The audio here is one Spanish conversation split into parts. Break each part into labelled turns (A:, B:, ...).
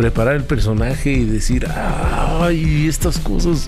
A: preparar el personaje y decir, ay, estas cosas.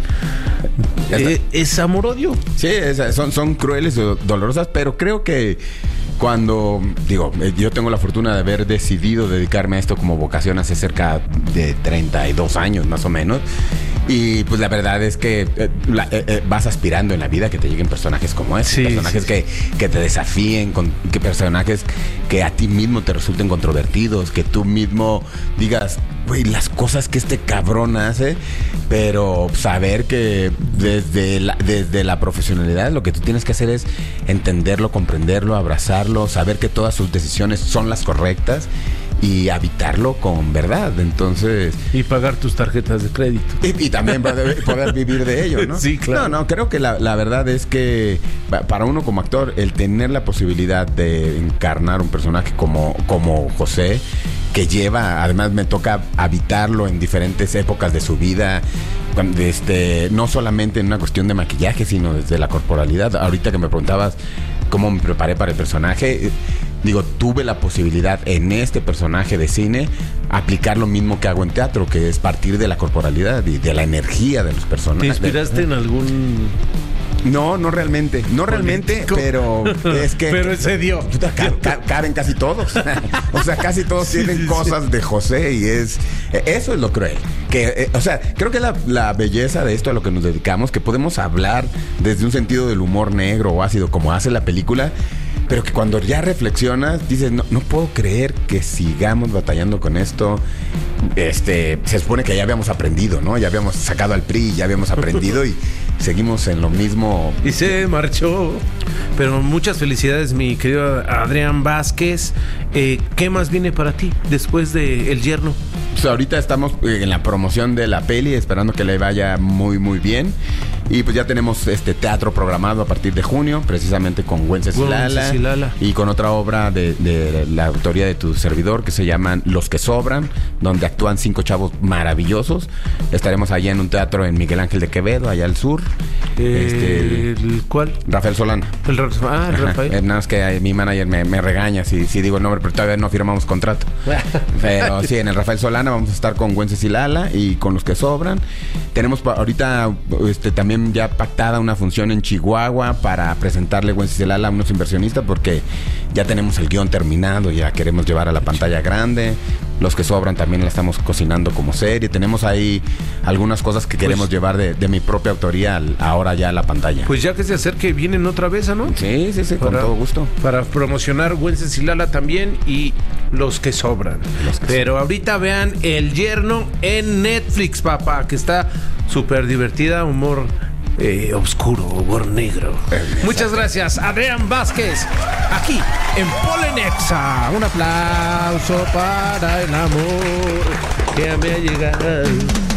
A: Es amor-odio.
B: Sí, son crueles o dolorosas, pero creo que cuando, yo tengo la fortuna de haber decidido dedicarme a esto como vocación hace cerca de 32 años más o menos. Y pues la verdad es que vas aspirando en la vida que te lleguen personajes como ese, personajes que te desafíen, que personajes que a ti mismo te resulten controvertidos, que tú mismo digas, güey, las cosas que este cabrón hace, pero saber que desde la profesionalidad lo que tú tienes que hacer es entenderlo, comprenderlo, abrazarlo, saber que todas sus decisiones son las correctas y habitarlo con verdad. Entonces,
A: y pagar tus tarjetas de crédito
B: y también poder vivir de ello, ¿no?
A: Sí, claro.
B: No, creo que la verdad es que para uno como actor, el tener la posibilidad de encarnar un personaje como José, que además me toca habitarlo en diferentes épocas de su vida, no solamente en una cuestión de maquillaje, sino desde la corporalidad. Ahorita que me preguntabas cómo me preparé para el personaje, tuve la posibilidad en este personaje de cine aplicar lo mismo que hago en teatro, que es partir de la corporalidad y de la energía de los personajes.
A: ¿Te inspiraste en algún...?
B: No realmente, pero es que...
A: Pero ese dio.
B: Caben casi todos. O sea, casi todos tienen cosas de José y eso es lo cruel. Creo que la belleza de esto a lo que nos dedicamos, que podemos hablar desde un sentido del humor negro o ácido, como hace la película, pero que cuando ya reflexionas, dices, no puedo creer que sigamos batallando con esto. Se supone que ya habíamos aprendido, ¿no? Ya habíamos sacado al PRI, ya habíamos aprendido y seguimos en lo mismo.
A: Y se marchó. Pero muchas felicidades, mi querido Adrián Vázquez. ¿Qué más viene para ti después de El Yerno?
B: Pues ahorita estamos en la promoción de la peli, esperando que le vaya muy, muy bien. Y pues ya tenemos teatro programado a partir de junio, precisamente con Wences y Lala. Y con otra obra de la autoría de tu servidor que se llaman Los que Sobran, donde actúan 5 chavos maravillosos. Estaremos allá en un teatro en Miguel Ángel de Quevedo, allá al sur.
A: ¿Cuál?
B: Rafael Solana.
A: Rafael.
B: Nada más que mi manager me regaña si digo el nombre, pero todavía no firmamos contrato. Pero sí, en el Rafael Solana vamos a estar con Wences y Lala y con Los que Sobran. Tenemos ahorita también ya pactada una función en Chihuahua para presentarle Wences y Lala a unos inversionistas, porque ya tenemos el guión terminado, ya queremos llevar a la pantalla grande. Los que Sobran también la estamos cocinando como serie. Tenemos ahí algunas cosas que queremos llevar de mi propia autoría ahora ya a la pantalla.
A: Pues ya que se acerque, vienen otra vez, ¿no?
B: Sí, con todo gusto.
A: Para promocionar Wences y Lala también y Los que Sobran. Pero ahorita vean El Yerno en Netflix, papá, que está súper divertida, humor oscuro, humor negro. Muchas gracias, Adrián Vázquez, aquí en Polenexa. Un aplauso para el amor que me ha llegado.